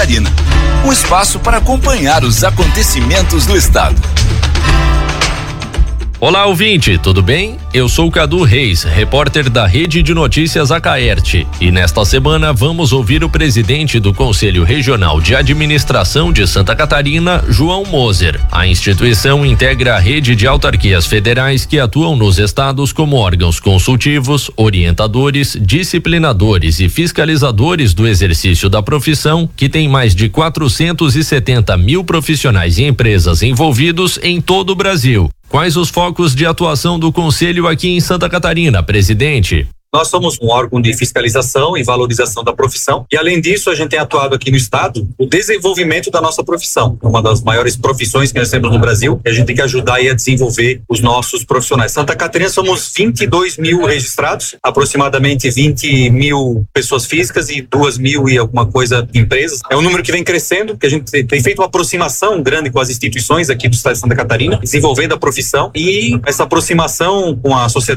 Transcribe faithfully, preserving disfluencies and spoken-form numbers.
Catarina. Um espaço para acompanhar os acontecimentos do estado. Olá, ouvinte, tudo bem? Eu sou Cadu Reis, repórter da Rede de Notícias Acaerte, e nesta semana vamos ouvir o presidente do Conselho Regional de Administração de Santa Catarina, João Moser. A instituição integra a rede de autarquias federais que atuam nos estados como órgãos consultivos, orientadores, disciplinadores e fiscalizadores do exercício da profissão, que tem mais de quatrocentos e setenta mil profissionais e empresas envolvidos em todo o Brasil. Quais os focos de atuação do Conselho aqui em Santa Catarina, presidente? Nós somos um órgão de fiscalização e valorização da profissão e, além disso, a gente tem atuado aqui no estado o desenvolvimento da nossa profissão. É uma das maiores profissões que nós temos no Brasil e a gente tem que ajudar aí a desenvolver os nossos profissionais. Santa Catarina somos vinte e dois mil registrados, aproximadamente vinte mil pessoas físicas e duas mil e alguma coisa empresas. É um número que vem crescendo, que a gente tem feito uma aproximação grande com as instituições aqui do estado de Santa Catarina, desenvolvendo a profissão, e essa aproximação com a sociedade